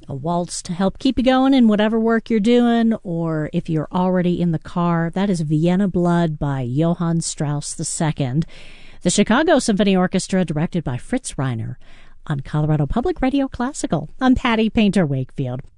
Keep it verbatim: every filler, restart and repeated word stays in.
a waltz to help keep you going in whatever work you're doing, or if you're already in the car, that is Vienna Blood by Johann Strauss the Second. The Chicago Symphony Orchestra, directed by Fritz Reiner, on Colorado Public Radio Classical. I'm Patty Painter Wakefield.